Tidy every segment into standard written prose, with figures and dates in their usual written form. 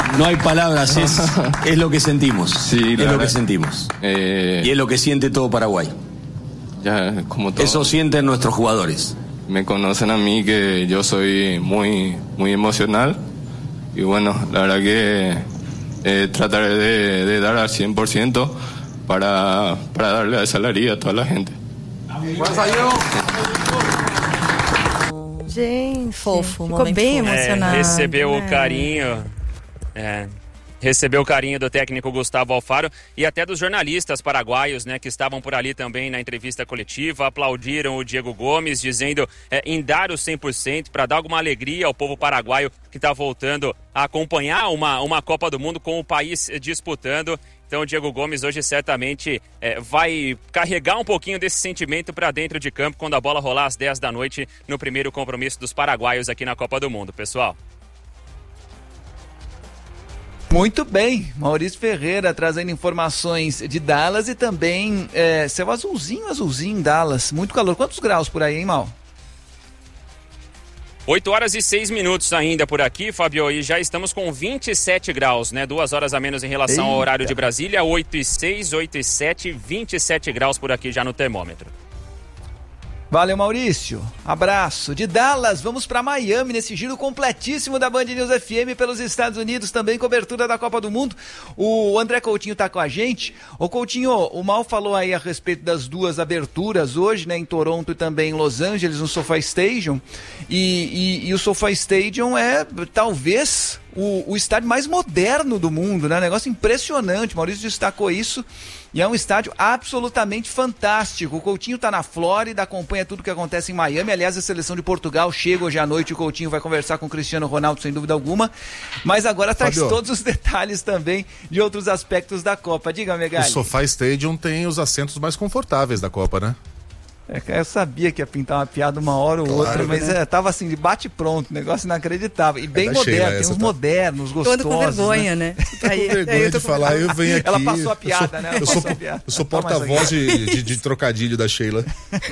No hay palabras, es lo que sentimos. Sí, es lo que sentimos. Y es lo que siente todo Paraguay. Ya, como todo, eso sienten nuestros jugadores. Me conocen a mí que yo soy muy, muy emocional. Y bueno, la verdad que trataré de dar al 100% para darle essa alegria a toda a gente. Gente, fofo, ficou bem emocionado. Recebeu o carinho. Recebeu o carinho do técnico Gustavo Alfaro e até dos jornalistas paraguaios, né, que estavam por ali também na entrevista coletiva, aplaudiram o Diego Gomes, dizendo em dar o 100% para dar alguma alegria ao povo paraguaio que está voltando a acompanhar uma Copa do Mundo com o país disputando. Então o Diego Gomes hoje certamente vai carregar um pouquinho desse sentimento para dentro de campo quando a bola rolar às 10 da noite no primeiro compromisso dos paraguaios aqui na Copa do Mundo, pessoal. Muito bem, Maurício Ferreira trazendo informações de Dallas e também céu azulzinho em Dallas, muito calor. Quantos graus por aí, hein, Mal? 8 horas e 6 minutos ainda por aqui, Fabio, e já estamos com 27 graus, né? 2 horas a menos em relação ao horário de Brasília, 8 e 6, 8 e 7, 27 graus por aqui já no termômetro. Valeu, Maurício. Abraço. De Dallas, vamos para Miami, nesse giro completíssimo da Band News FM pelos Estados Unidos, também cobertura da Copa do Mundo. O André Coutinho tá com a gente. Ô Coutinho, o Mal falou aí a respeito das duas aberturas hoje, né, em Toronto e também em Los Angeles, no SoFi Stadium. E o SoFi Stadium é, talvez, o estádio mais moderno do mundo, né? Negócio impressionante. Maurício destacou isso. E é um estádio absolutamente fantástico. O Coutinho está na Flórida, acompanha tudo que acontece em Miami. Aliás, a seleção de Portugal chega hoje à noite. O Coutinho vai conversar com o Cristiano Ronaldo, sem dúvida alguma. Mas agora traz todos os detalhes também de outros aspectos da Copa. Diga, Megali. O SoFi Stadium tem os assentos mais confortáveis da Copa, né? Eu sabia que ia pintar uma piada uma hora ou outra, mas tava assim, de bate pronto, negócio inacreditável. E bem moderno, tem uns modernos, gostosos. Tô com vergonha, né? Tô com vergonha de falar, eu venho aqui. Ela passou a piada, né? Eu sou porta-voz de trocadilho da Sheila.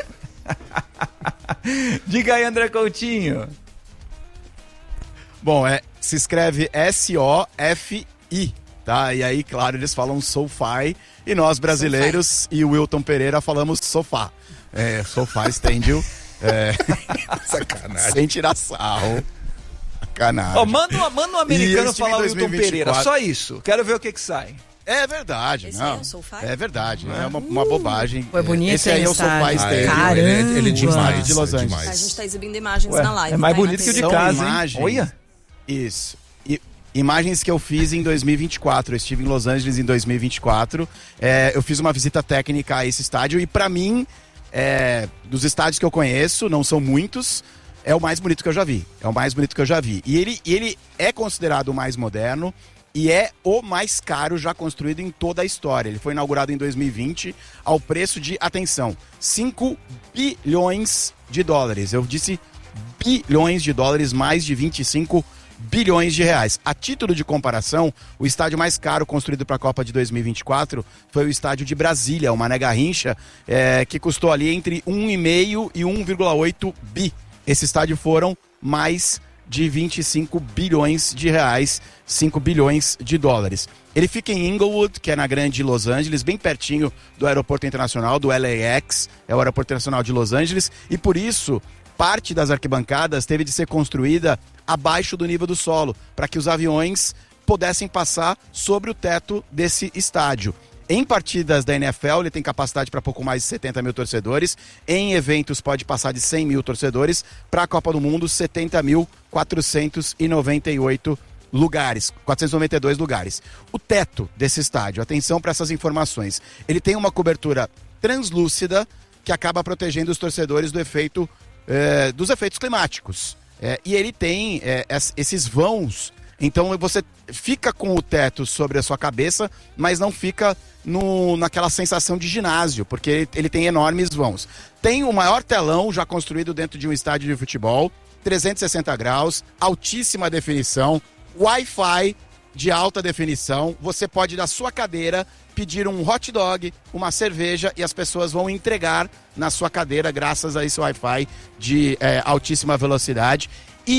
Diga aí, André Coutinho. Bom, se escreve S-O-F-I, tá? E aí, claro, eles falam SoFi, e nós brasileiros e o Wilton Pereira falamos sofá. SoFi Stadium. Sacanagem. Sem tirar sarro. Sacanagem. Manda um americano falar o Wilton Pereira, só isso. Quero ver o que sai. É verdade, esse não. É um SoFi? É verdade, é uma bobagem. Foi bonito. Esse aí é o SoFi Stadium. Caramba. Ele é demais, de Los Angeles. A gente tá exibindo imagens na live. É mais bonito que o de casa, imagens, hein? Olha. Isso. Imagens que eu fiz em 2024. Eu estive em Los Angeles em 2024. Eu fiz uma visita técnica a esse estádio e, pra mim, dos estádios que eu conheço, não são muitos, é o mais bonito que eu já vi. E ele é considerado o mais moderno e é o mais caro já construído em toda a história. Ele foi inaugurado em 2020 ao preço de, atenção, 5 bilhões de dólares. Eu disse bilhões de dólares, mais de 25 bilhões de reais. A título de comparação, o estádio mais caro construído para a Copa de 2024 foi o estádio de Brasília, o Mané Garrincha, que custou ali entre 1,5 e 1,8 bi. Esse estádio foram mais de 25 bilhões de reais, 5 bilhões de dólares. Ele fica em Inglewood, que é na grande Los Angeles, bem pertinho do aeroporto internacional, do LAX, é o aeroporto internacional de Los Angeles, e por isso parte das arquibancadas teve de ser construída abaixo do nível do solo, para que os aviões pudessem passar sobre o teto desse estádio. Em partidas da NFL, ele tem capacidade para pouco mais de 70 mil torcedores. Em eventos, pode passar de 100 mil torcedores. Para a Copa do Mundo, 70.498 lugares, 492 lugares. O teto desse estádio, atenção para essas informações, ele tem uma cobertura translúcida que acaba protegendo os torcedores do efeito dos efeitos climáticos. E ele tem esses vãos, então você fica com o teto sobre a sua cabeça, mas não fica naquela sensação de ginásio, porque ele tem enormes vãos. Tem o maior telão já construído dentro de um estádio de futebol, 360 graus, altíssima definição, Wi-Fi de alta definição. Você pode, da sua cadeira, pedir um hot dog, uma cerveja, e as pessoas vão entregar na sua cadeira graças a esse Wi-Fi de altíssima velocidade. E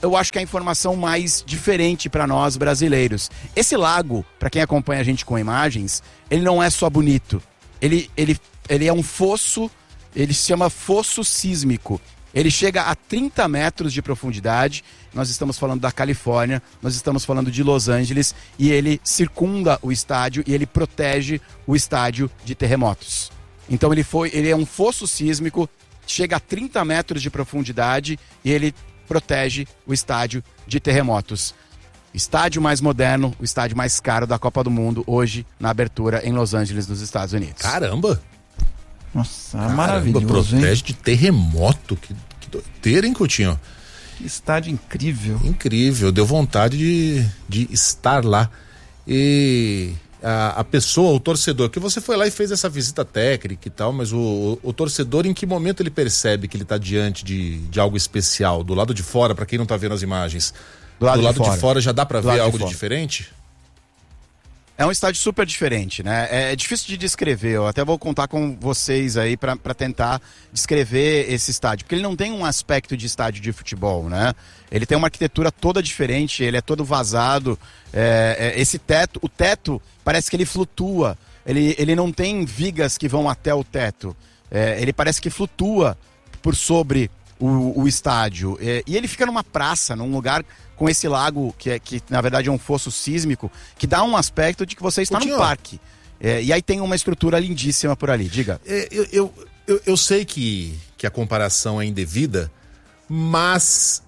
eu acho que é a informação mais diferente para nós brasileiros. Esse lago, para quem acompanha a gente com imagens, ele não é só bonito. Ele é um fosso, ele se chama fosso sísmico. Ele chega a 30 metros de profundidade. Nós estamos falando da Califórnia, nós estamos falando de Los Angeles, e ele circunda o estádio e ele protege o estádio de terremotos. Então ele é um fosso sísmico, chega a 30 metros de profundidade e ele protege o estádio de terremotos. Estádio mais moderno, o estádio mais caro da Copa do Mundo, hoje na abertura em Los Angeles, nos Estados Unidos. Caramba! Nossa, maravilhoso, protege hein? de terremoto. Que doideira, hein, Coutinho? Que estádio incrível. Incrível, deu vontade de estar lá. E a pessoa, o torcedor, que você foi lá e fez essa visita técnica e tal, mas o torcedor, em que momento ele percebe que ele está diante de algo especial? Do lado de fora, para quem não está vendo as imagens, do lado de fora já dá para ver algo de diferente? É um estádio super diferente, né? É difícil de descrever. Eu até vou contar com vocês aí para tentar descrever esse estádio. Porque ele não tem um aspecto de estádio de futebol, né? Ele tem uma arquitetura toda diferente, ele é todo vazado. Esse teto, o teto parece que ele flutua. Ele não tem vigas que vão até o teto. Ele parece que flutua por sobre o estádio. E ele fica numa praça, num lugar com esse lago, que na verdade é um fosso sísmico, que dá um aspecto de que você está num parque. E aí tem uma estrutura lindíssima por ali, diga. Eu sei que a comparação é indevida, mas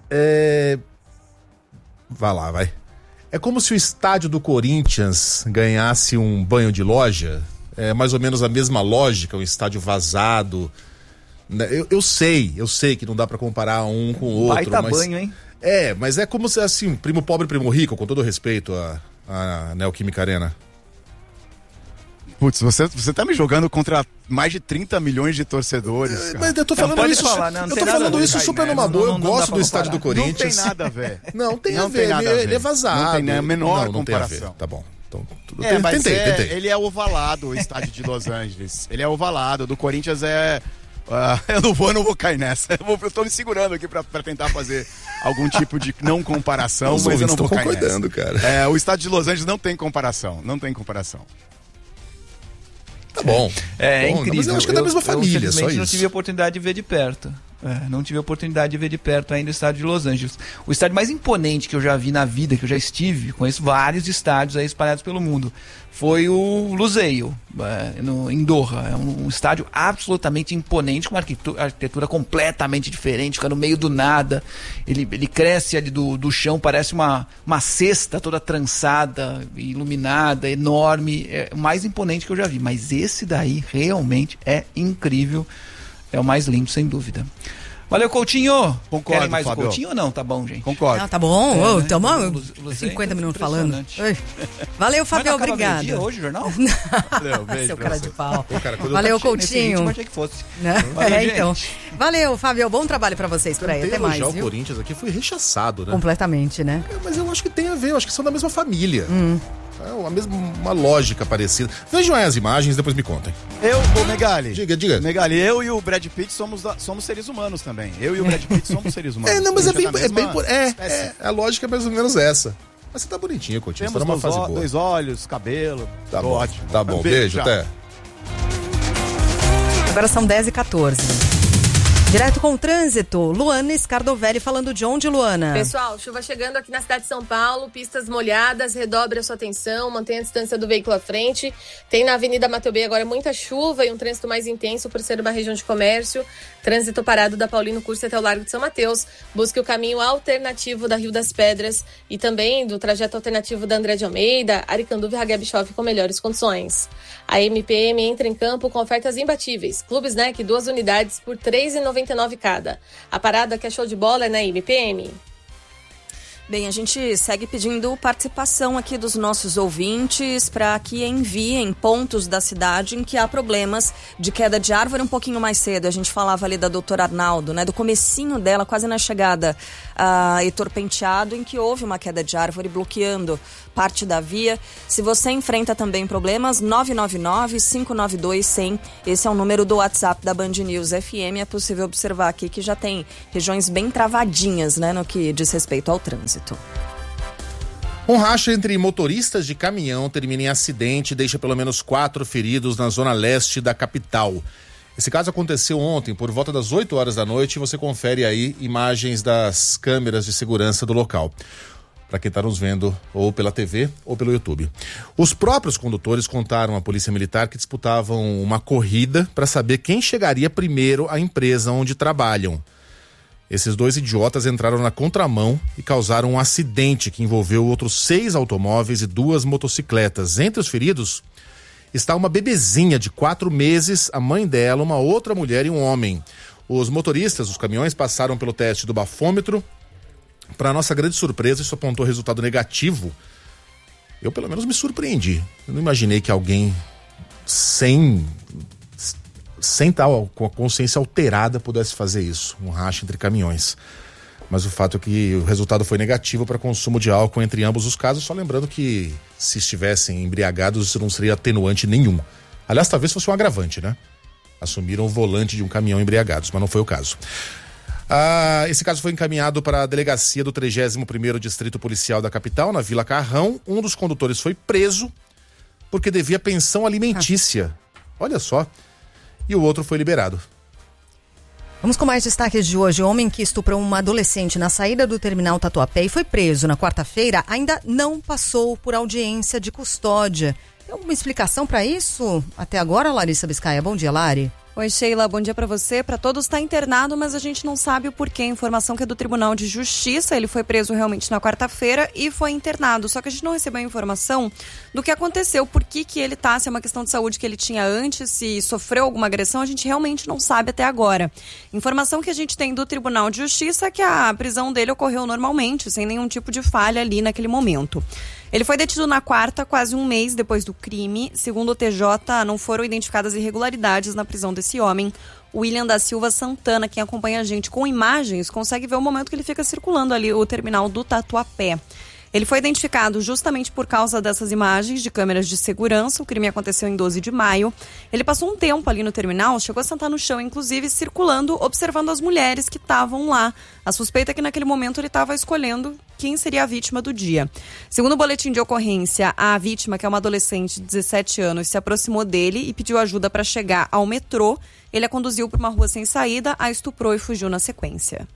vai. É como se o estádio do Corinthians ganhasse um banho de loja, mais ou menos a mesma lógica, um estádio vazado. Eu sei que não dá pra comparar um com o outro. Baita banho, hein? Mas é como se, assim, primo pobre, primo rico, com todo respeito à Neoquímica Arena. Putz, você tá me jogando contra mais de 30 milhões de torcedores, cara. Mas eu tô falando isso, eu tô falando isso super numa boa. Eu gosto do estádio do Corinthians. Não tem nada a ver. Não tem a ver, ele é vazado. Não tem a menor não comparação. Tem a ver. Tá bom. Então, tentei. Ele é ovalado, o estádio de Los Angeles. Ele é ovalado. Do Corinthians eu não vou cair nessa. Eu tô me segurando aqui pra tentar fazer algum tipo de não comparação, mas eu não vou cair concordando, nessa. Cara. O estádio de Los Angeles não tem comparação. Não tem comparação. Tá bom. É incrível. Mas eu acho que é da mesma família, só isso. Não tive a oportunidade de ver de perto. Não tive a oportunidade de ver de perto ainda o estádio de Los Angeles. O estádio mais imponente que eu já vi na vida, que eu já estive, conheço vários estádios aí espalhados pelo mundo, foi o Lusail, em Doha. É um estádio absolutamente imponente, com uma arquitetura completamente diferente, fica no meio do nada. Ele cresce ali do chão, parece uma cesta toda trançada, iluminada, enorme. É o mais imponente que eu já vi. Mas esse daí realmente é incrível. É o mais lindo, sem dúvida. Valeu, Coutinho. Concordo, Querem mais Fábio. o Coutinho ou não? Tá bom, gente. Concordo. Não, tá bom. Estamos Lusail, 50 minutos falando. impressionante. Oi. Valeu, Fábio, Mas não acaba obrigado. meio-dia hoje, o jornal? Valeu, beijo Seu pra cara você. de pau. Cara, quando eu Valeu, Nesse ritmo, Coutinho. achei que fosse. Né? Valeu, Então. gente. Valeu, Fábio. Bom trabalho pra vocês por aí. Até mais, o viu? Corinthians aqui, fui rechaçado, né? Completamente, né? Mas eu acho que tem a ver, eu acho que são da mesma família. Uma lógica parecida. Vejam aí as imagens, depois me contem. Megali. Diga. Megali, eu e o Brad Pitt somos seres humanos também. Eu e o Brad Pitt somos seres humanos. Mas A gente a lógica é mais ou menos essa. Mas você tá bonitinho, Coutinho. Você tá temos numa fase boa. 2 olhos, cabelo. Tá tô bom, ótimo. tá bom. Beijo, tchau. até. Agora são 10h14. Direto com o trânsito, Luana Scardovelli falando de onde, Luana? Pessoal, chuva chegando aqui na cidade de São Paulo, pistas molhadas, redobre a sua atenção, mantenha a distância do veículo à frente. Tem na Avenida Mateu Bey agora muita chuva e um trânsito mais intenso por ser uma região de comércio. Trânsito parado da Paulino Curso até o Largo de São Mateus. Busque o caminho alternativo da Rio das Pedras e também do trajeto alternativo da André de Almeida, Aricanduva e Hagia Bischoff com melhores condições. A MPM entra em campo com ofertas imbatíveis. Clube Snack, 2 unidades por R$ 3,99 cada. A parada que é show de bola é na MPM. Bem, a gente segue pedindo participação aqui dos nossos ouvintes para que enviem pontos da cidade em que há problemas de queda de árvore. Um pouquinho mais cedo, a gente falava ali da doutora Arnaldo, né, do comecinho dela, quase na chegada a Heitor Penteado, em que houve uma queda de árvore bloqueando parte da via. Se você enfrenta também problemas, 999-592-100, esse é o número do WhatsApp da Band News FM. É possível observar aqui que já tem regiões bem travadinhas, né, no que diz respeito ao trânsito. Um racha entre motoristas de caminhão termina em acidente e deixa pelo menos 4 feridos na zona leste da capital. Esse caso aconteceu ontem, por volta das 8 horas da noite, e você confere aí imagens das câmeras de segurança do local. Para quem está nos vendo ou pela TV ou pelo YouTube. Os próprios condutores contaram à Polícia Militar que disputavam uma corrida para saber quem chegaria primeiro à empresa onde trabalham. Esses 2 idiotas entraram na contramão e causaram um acidente que envolveu outros 6 automóveis e 2 motocicletas. Entre os feridos está uma bebezinha de 4 meses, a mãe dela, uma outra mulher e um homem. Os motoristas dos caminhões passaram pelo teste do bafômetro. Para nossa grande surpresa, isso apontou resultado negativo. Eu pelo menos me surpreendi. Eu não imaginei que alguém sem tal, com a consciência alterada, pudesse fazer isso, um racha entre caminhões. Mas o fato é que o resultado foi negativo para consumo de álcool entre ambos os casos, só lembrando que se estivessem embriagados isso não seria atenuante nenhum. Aliás, talvez fosse um agravante, né? Assumiram o volante de um caminhão embriagados, mas não foi o caso. Esse caso foi encaminhado para a delegacia do 31º Distrito Policial da capital, na Vila Carrão. Um dos condutores foi preso porque devia pensão alimentícia. Olha só. E o outro foi liberado. Vamos com mais destaques de hoje. O homem que estuprou uma adolescente na saída do terminal Tatuapé e foi preso na quarta-feira ainda não passou por audiência de custódia. Tem alguma explicação para isso? Até agora, Larissa Biscaia. Bom dia, Lari. Oi, Sheila, bom dia para você. Para todos, está internado, mas a gente não sabe o porquê. A informação que é do Tribunal de Justiça, ele foi preso realmente na quarta-feira e foi internado. Só que a gente não recebeu a informação do que aconteceu, por que ele tá, se é uma questão de saúde que ele tinha antes, se sofreu alguma agressão, a gente realmente não sabe até agora. Informação que a gente tem do Tribunal de Justiça é que a prisão dele ocorreu normalmente, sem nenhum tipo de falha ali naquele momento. Ele foi detido na quarta, quase um mês depois do crime. Segundo o TJ, não foram identificadas irregularidades na prisão desse homem. O William da Silva Santana, quem acompanha a gente com imagens, consegue ver o momento que ele fica circulando ali o terminal do Tatuapé. Ele foi identificado justamente por causa dessas imagens de câmeras de segurança. O crime aconteceu em 12 de maio. Ele passou um tempo ali no terminal, chegou a sentar no chão, inclusive circulando, observando as mulheres que estavam lá. A suspeita é que naquele momento ele estava escolhendo quem seria a vítima do dia. Segundo o boletim de ocorrência, a vítima, que é uma adolescente de 17 anos, se aproximou dele e pediu ajuda para chegar ao metrô. Ele a conduziu para uma rua sem saída, a estuprou e fugiu na sequência.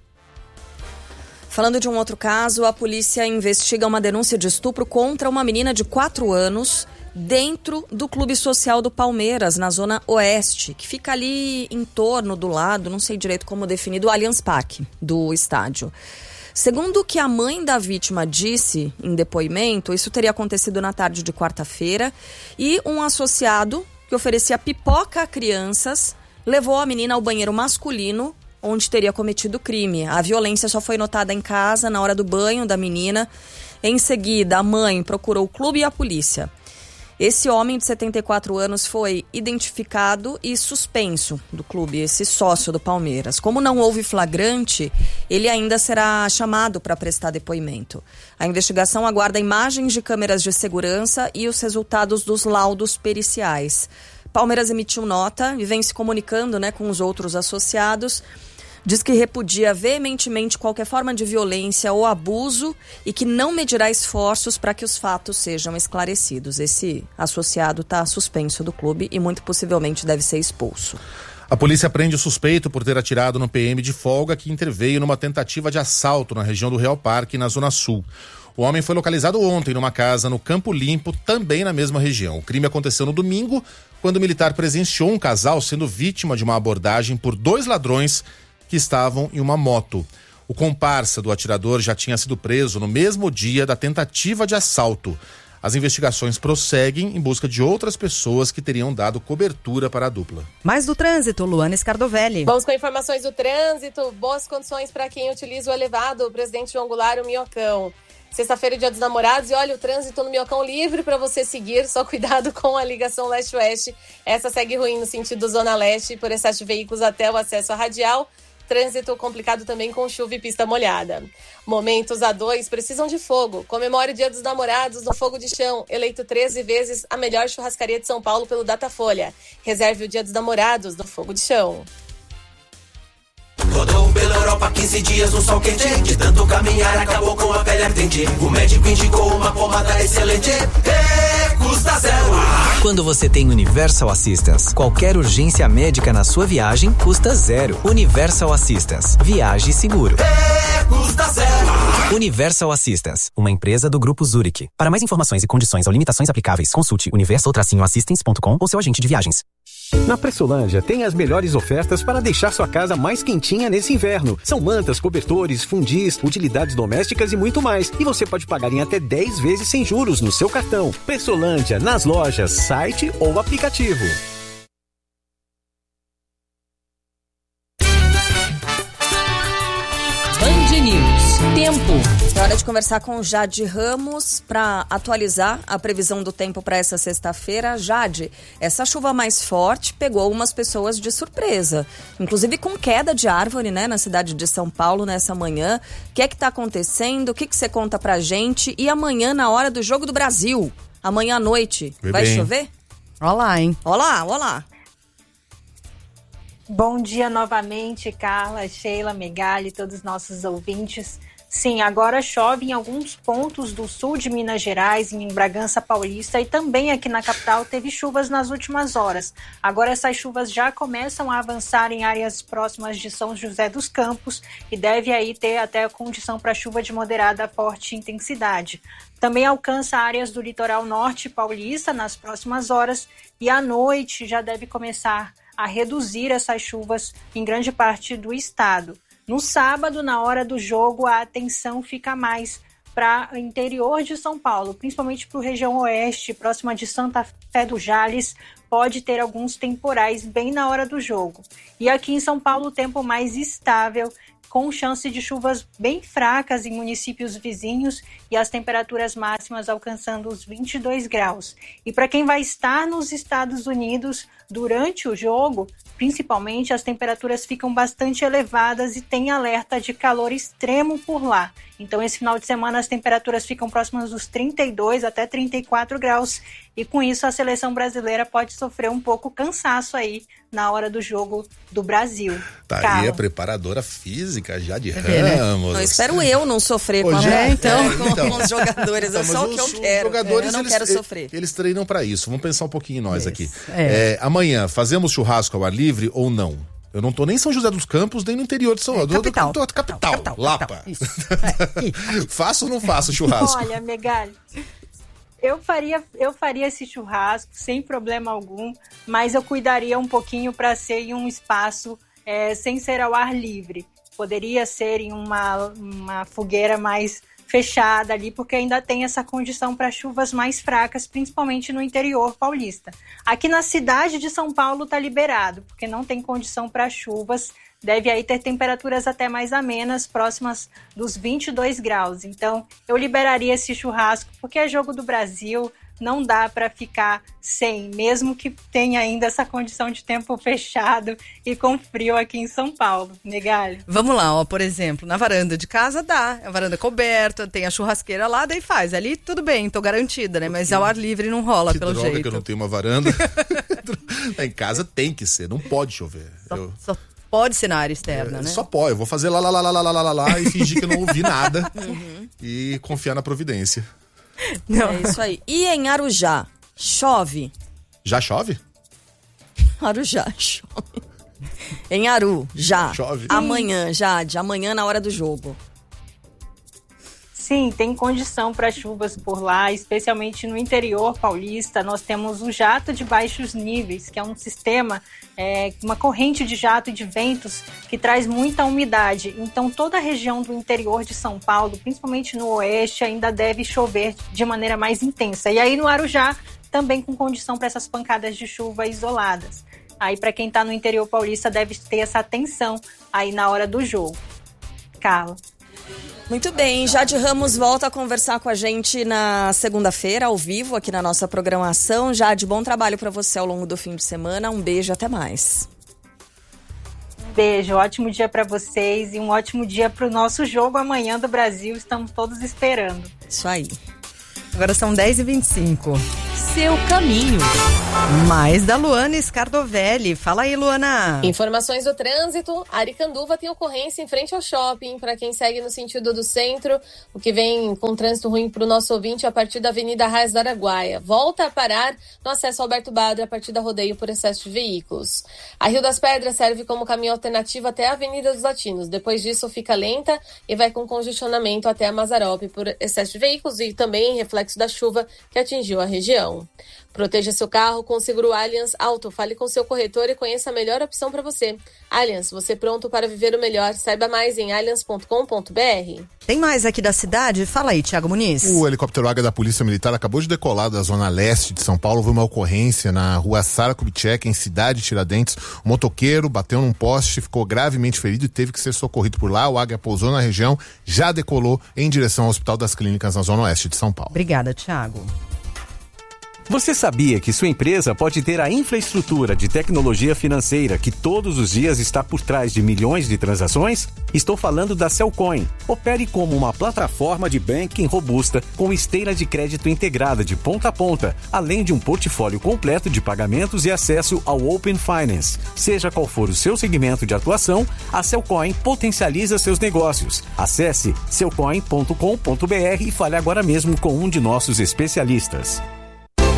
Falando de um outro caso, a polícia investiga uma denúncia de estupro contra uma menina de 4 anos dentro do Clube Social do Palmeiras, na Zona Oeste, que fica ali em torno, do lado, não sei direito como definir, do Allianz Parque, do estádio. Segundo o que a mãe da vítima disse em depoimento, isso teria acontecido na tarde de quarta-feira e um associado que oferecia pipoca a crianças levou a menina ao banheiro masculino onde teria cometido o crime. A violência só foi notada em casa, na hora do banho da menina. Em seguida, a mãe procurou o clube e a polícia. Esse homem de 74 anos foi identificado e suspenso do clube, esse sócio do Palmeiras. Como não houve flagrante, ele ainda será chamado para prestar depoimento. A investigação aguarda imagens de câmeras de segurança e os resultados dos laudos periciais. Palmeiras emitiu nota e vem se comunicando, com os outros associados. Diz que repudia veementemente qualquer forma de violência ou abuso e que não medirá esforços para que os fatos sejam esclarecidos. Esse associado está suspenso do clube e muito possivelmente deve ser expulso. A polícia prende o suspeito por ter atirado no PM de folga que interveio numa tentativa de assalto na região do Real Parque, na Zona Sul. O homem foi localizado ontem numa casa no Campo Limpo, também na mesma região. O crime aconteceu no domingo, quando o militar presenciou um casal sendo vítima de uma abordagem por 2 ladrões que estavam em uma moto. O comparsa do atirador já tinha sido preso no mesmo dia da tentativa de assalto. As investigações prosseguem em busca de outras pessoas que teriam dado cobertura para a dupla. Mais do trânsito, Luana Scardovelli. Vamos com informações do trânsito. Boas condições para quem utiliza o elevado, o Presidente João Goulart, o Minhocão. Sexta-feira, Dia dos Namorados, e olha, o trânsito no Minhocão livre para você seguir, só cuidado com a ligação leste-oeste. Essa segue ruim no sentido Zona Leste, por excesso de veículos até o acesso à Radial. Trânsito complicado também com chuva e pista molhada. Momentos A2 precisam de fogo. Comemore o Dia dos Namorados no Fogo de Chão. Eleito 13 vezes a melhor churrascaria de São Paulo pelo Datafolha. Reserve o Dia dos Namorados no Fogo de Chão. Rodou pela Europa 15 dias no sol quente. De tanto caminhar acabou com a pele ardente. O médico indicou uma pomada excelente. Custa zero. Quando você tem Universal Assistance, qualquer urgência médica na sua viagem custa zero. Universal Assistance. Viaje seguro. Custa zero. Universal Assistance, uma empresa do Grupo Zurich. Para mais informações e condições ou limitações aplicáveis, consulte universal-assistance.com ou seu agente de viagens. Na Pressolândia tem as melhores ofertas para deixar sua casa mais quentinha nesse inverno. São mantas, cobertores, fundis, utilidades domésticas e muito mais. E você pode pagar em até 10 vezes sem juros no seu cartão. Pressolândia, nas lojas, site ou aplicativo. Band News. Tempo. É hora de conversar com Jade Ramos para atualizar a previsão do tempo para essa sexta-feira. Jade, essa chuva mais forte pegou algumas pessoas de surpresa, inclusive com queda de árvore, né, na cidade de São Paulo nessa manhã. O que é que está acontecendo? O que você conta pra gente? E amanhã, na hora do Jogo do Brasil, amanhã à noite, vai chover? Olá, hein? Olá. Bom dia novamente, Carla, Sheila, Megali, todos os nossos ouvintes. Sim, agora chove em alguns pontos do sul de Minas Gerais, em Bragança Paulista, e também aqui na capital teve chuvas nas últimas horas. Agora essas chuvas já começam a avançar em áreas próximas de São José dos Campos e deve aí ter até a condição para chuva de moderada a forte intensidade. Também alcança áreas do litoral norte paulista nas próximas horas e à noite já deve começar a reduzir essas chuvas em grande parte do estado. No sábado, na hora do jogo, a atenção fica mais para o interior de São Paulo, principalmente para a região oeste, próxima de Santa Fé do Jales, pode ter alguns temporais bem na hora do jogo. E aqui em São Paulo, o tempo mais estável, com chance de chuvas bem fracas em municípios vizinhos e as temperaturas máximas alcançando os 22 graus. E para quem vai estar nos Estados Unidos durante o jogo, principalmente, as temperaturas ficam bastante elevadas e tem alerta de calor extremo por lá. Então, esse final de semana, as temperaturas ficam próximas dos 32 até 34 graus. E com isso, a seleção brasileira pode sofrer um pouco cansaço aí na hora do jogo do Brasil. Tá Carla. aí a preparadora física, Jade Ramos. Né? Não, espero eu não sofrer com os jogadores. É só o que eu quero. Eu não quero sofrer. Eles treinam pra isso. Vamos pensar um pouquinho em nós aqui. Amanhã, fazemos churrasco ao ar livre ou não? Eu não tô nem em São José dos Campos, nem no interior de São Paulo. Capital. Lapa. Faço ou não faço churrasco? Olha, Megali, eu faria esse churrasco sem problema algum, mas eu cuidaria um pouquinho para ser em um espaço sem ser ao ar livre. Poderia ser em uma fogueira mais fechada ali, porque ainda tem essa condição para chuvas mais fracas, principalmente no interior paulista. Aqui na cidade de São Paulo está liberado, porque não tem condição para chuvas, deve aí ter temperaturas até mais amenas, próximas dos 22 graus. Então, eu liberaria esse churrasco, porque é jogo do Brasil, não dá para ficar sem, mesmo que tenha ainda essa condição de tempo fechado e com frio aqui em São Paulo. Megali. Vamos lá, por exemplo, na varanda de casa dá, a varanda coberta, tem a churrasqueira lá, daí faz. Ali tudo bem, tô garantida, né? Mas ao ar livre não rola, pelo droga jeito. Que eu não tenho uma varanda. Em casa tem que ser, não pode chover. Só pode ser na área externa, né? Só pode, eu vou fazer lá e fingir que não ouvi nada e confiar na providência. Não. É isso aí. E em Arujá, chove? Já chove? Arujá, chove. Em Aru, já. Chove. Amanhã, Jade, amanhã na hora do jogo. Sim, tem condição para chuvas por lá, especialmente no interior paulista. Nós temos o jato de baixos níveis, que é um sistema, uma corrente de jato e de ventos que traz muita umidade. Então, toda a região do interior de São Paulo, principalmente no oeste, ainda deve chover de maneira mais intensa. E aí no Arujá, também com condição para essas pancadas de chuva isoladas. Aí para quem está no interior paulista deve ter essa atenção aí na hora do jogo. Carla. Muito bem, Jade Ramos volta a conversar com a gente na segunda-feira, ao vivo, aqui na nossa programação. Jade, bom trabalho para você ao longo do fim de semana. Um beijo, até mais. Um beijo, ótimo dia para vocês e um ótimo dia para o nosso jogo amanhã do Brasil. Estamos todos esperando. Isso aí. Agora são 10h25. Seu caminho. Mais da Luana Scardovelli. Fala aí, Luana. Informações do trânsito. Aricanduva tem ocorrência em frente ao shopping. Para quem segue no sentido do centro, o que vem com trânsito ruim para o nosso ouvinte a partir da Avenida Raiz do Araguaia. Volta a parar no acesso ao Alberto Badra a partir da Rodeio por excesso de veículos. A Rio das Pedras serve como caminho alternativo até a Avenida dos Latinos. Depois disso fica lenta e vai com congestionamento até a Mazarope por excesso de veículos e também reflexo da chuva que atingiu a região. Proteja seu carro com o seguro Allianz Auto. Fale com seu corretor e conheça a melhor opção para você. Allianz, você pronto para viver o melhor. Saiba mais em allianz.com.br. Tem mais aqui da cidade? Fala aí, Thiago Muniz. O helicóptero Águia da Polícia Militar acabou de decolar da zona leste de São Paulo. Houve uma ocorrência na rua Sara Kubitschek, em Cidade Tiradentes. O motoqueiro bateu num poste, ficou gravemente ferido e teve que ser socorrido por lá. O Águia pousou na região, já decolou em direção ao Hospital das Clínicas na zona oeste de São Paulo. Obrigada, Thiago. Você sabia que sua empresa pode ter a infraestrutura de tecnologia financeira que todos os dias está por trás de milhões de transações? Estou falando da Cellcoin. Opere como uma plataforma de banking robusta com esteira de crédito integrada de ponta a ponta, além de um portfólio completo de pagamentos e acesso ao Open Finance. Seja qual for o seu segmento de atuação, a Cellcoin potencializa seus negócios. Acesse cellcoin.com.br e fale agora mesmo com um de nossos especialistas.